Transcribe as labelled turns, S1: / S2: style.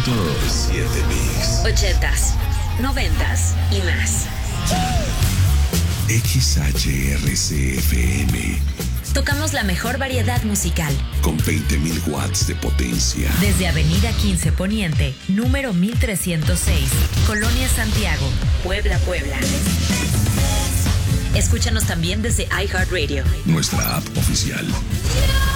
S1: 100.7 Mix.
S2: 80s, 90s y más.
S1: XHRCFM.
S2: Tocamos la mejor variedad musical.
S1: Con 20.000 watts de potencia.
S2: Desde Avenida 15 Poniente, número 1306, Colonia Santiago, Puebla, Puebla. Escúchanos también desde iHeartRadio.
S1: Nuestra app oficial.